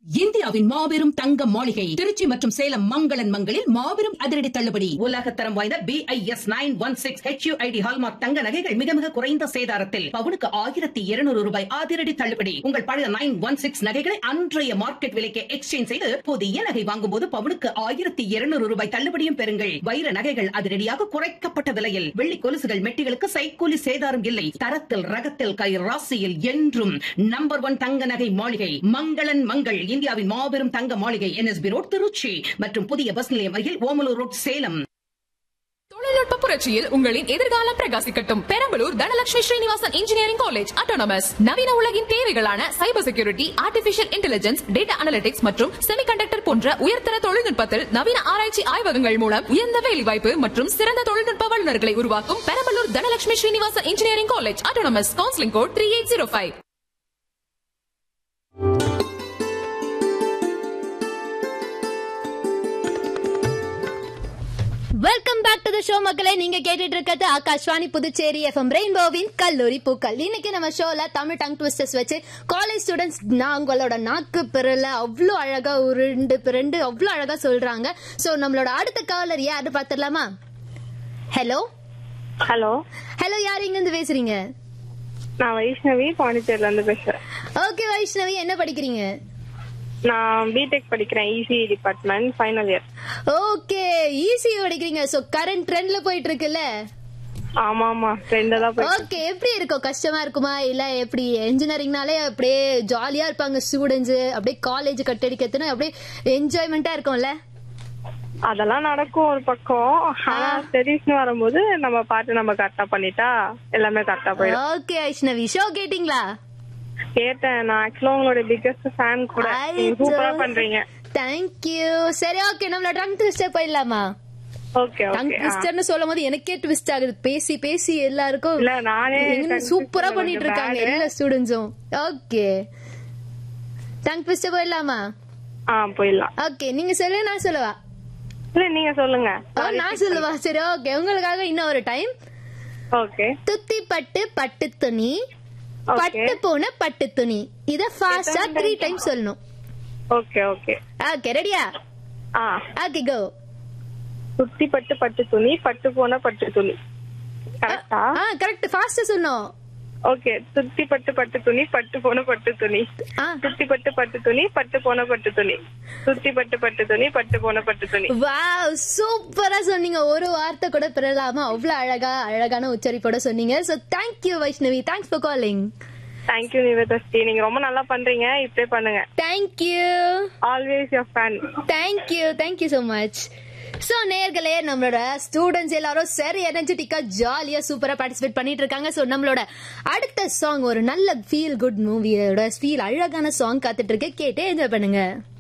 இந்தியாவின் மாபெரும் தங்க மாளிகை திருச்சி மற்றும் சேலம் மங்களன் மங்களில் மாபெரும் அதிரடி தள்ளுபடி. உலகத்தரம் வாய்ந்த BIS 916 HUID ஹால்மார்க் தங்க நகைகள் மிக மிக குறைந்த சேதாரத்தில் பவுனுக்கு 1200 ரூபாய் அதிரடி தள்ளுபடி. உங்கள் பழைய 916 நகைகளை அன்றைய மார்க்கெட் விலைக்கு எக்ஸ்சேஞ்ச் செய்து புதிய நகை வாங்கும் போது பவுனுக்கு 1200 ரூபாய் தள்ளுபடியும் பெறுங்கள். வைர நகைகள் அதிரடியாக குறைக்கப்பட்ட விலையில், வெள்ளி கொலுசுகள் மெட்டிகளுக்கு சைக்கூலி சேதாரம் இல்லை. தரத்தில் ரகத்தில் கை ராசியில் என்றும் நம்பர் 1 தங்க நகை மாளிகை மங்களன் மங்கள். இந்தியாவின் மாபெரும் தங்க மாளிகை NSB ரோட் திருச்சி மற்றும் புதிய பஸ் நிலையம் அருகில் ஓமலூர் ரோட் சேலம். தொழில்நுட்ப புரட்சியில் உங்களின் எதிர்காலம் பிரகாசிக்கட்டும். Perambalur Dhanalakshmi Srinivasan engineering college autonomous நவீன உலகின் தேவைகளான cyber security, artificial intelligence, data analytics மற்றும் செமிகண்டக்டர் போன்ற உயர்தர தொழில்நுட்பத்தில் நவீன ஆராய்ச்சி ஆய்வகங்கள் மூலம் உயர்ந்த வேலைவாய்ப்பு மற்றும் சிறந்த தொழில்நுட்ப வல்லுநர்களை உருவாக்கும் Perambalur Dhanalakshmi Srinivasan engineering college autonomous. Counselling code 3805. Welcome back to the show மக்களே. நீங்க கேட்டுட்டு இருக்கிறது ஆகாஷ்வாணி புதுச்சேரி FM ரெயின்போவின் கல்லூரி பூக்கள். இன்னைக்கு நம்ம ஷோல தமிழ் டங் ட்விஸ்டர்ஸ் வச்சு காலேஜ் ஸ்டூடெண்ட்ஸ் அவங்களோட நாக்கு பிறல அவ்வளோ அழகா உருண்டு பிறண்டு அவ்வளோ அழகா சொல்றாங்க. சோ நம்மளோட அடுத்த காலர் யாரு பாத்துடலாமா? ஹலோ ஹலோ ஹலோ, யார் இங்க இருந்து பேசுறீங்க? நான் வைஷ்ணவி, பாண்டிச்சேரில இருந்து பேசுறேன். ஓகே வைஷ்ணவி, என்ன படிக்கிறீங்க? நான் பிடெக் படிக்கிறேன், ECE department, final year. Okay, ECE படிக்கிறீங்க. சோ கரண்ட் ட்ரெண்ட்ல போயிட்டு இருக்குல்ல? ஆமா ஆமா, ட்ரெண்ட்ல தான் போயிட்டு. ஓகே, எப்படி இருக்கும்? கஷ்டமா இருக்குமா இல்ல எப்படி? இன்ஜினியரிங்னாலே அப்படியே ஜாலியா இருப்பாங்க ஸ்டூடெண்ட்ஸ், அப்படியே காலேஜ் கட்டடிக்கிறதுன்னு அப்படியே என்ஜாய்மெண்டா இருக்கும்ல? அதெல்லாம் நடக்கும் ஒரு பக்கம். ஆனா ஸ்டடீஸ்னு வரும்போது நம்ம பாட்டு நம்ம கரெக்டா பண்ணிட்டா எல்லாமே கரெக்டா போயிடும். ஓகே வைஷ்ணவி, ஷோ கேட்டிங்களா? கேட்டேன். நான் ஆக்சுவலா உங்களோட பிக்கஸ்ட் ஃபேன் கூட. சூப்பரா பண்றீங்க. Thank you. சரி, ஓகே, நம்மளோட டங் ட்விஸ்டர் போயிடலாமா? Okay tongue okay. ட்விஸ்டர்னு சொல்லும்போது எனக்கே ட்விஸ்ட் ஆகுது. பேசி பேசி எல்லாருக்கும் இல்ல, நானே சூப்பரா பண்ணிட்டு இருக்காங்க எல்லா ஸ்டூடெண்ட்ஸும். ஓகே, டங் ட்விஸ்டர் போயிடலாமா? போயிடலாம். ஓகே, நீங்க சொல்லு நான் சொல்லவா? இல்ல நீங்க சொல்லுங்க. நான் சொல்லுவா? சரி, ஓகே, உங்களுக்காக இன்னும் ஒரு டைம். ஓகே. துத்தி பட்டு பட்டு துணி, பட்டு போன பட்டு துணி. இத ஃபாஸ்டா 3 டைம் சொல்லணும். ஓகே ஓகே ஓகே, ரெடியா? ஓகே, கோ. சுத்தி பட்டு பட்டு துணி, பட்டு போன பட்டு துணி. கரெக்டா? கரெக்ட், ஃபாஸ்டா சொல்லணும். ஓகே. சுத்தி பட்டு பட்டு துணி, பட்டு போன பட்டு துணி. சுத்தி பட்டு பட்டு துணி, பட்டு போன பட்டு துணி. சுத்தி பட்டு பட்டு துணி, பட்டு போன பட்டு துணி. வாவ், சூப்பரா சொன்னீங்க. ஒரு வார்த்தை கூட பிறலாம அவ்வளவு அழகான உச்சரிப்போட சொன்னீங்க. So thank you Vaishnavi, thanks for calling. Thank you நிவேதஸ்ரீ, நீங்க ரொம்ப நல்லா பண்றீங்க. இப்படியே பண்ணுங்க. Thank you. Always your fan. Thank you so much. So நேர்களே, நம்மளோட ஸ்டூடெண்ட்ஸ் எல்லாரும் சரி எனர்ஜெட்டிக்கா ஜாலியா சூப்பரா பார்ட்டிசிபேட் பண்ணிட்டு இருக்காங்க. சோ நம்மளோட அடுத்த சாங் ஒரு நல்ல ஃபீல் குட் மூவியோட ஃபீல் அழகான சாங் காத்துட்டு இருக்கு. கேட்டு என்ஜாய் பண்ணுங்க.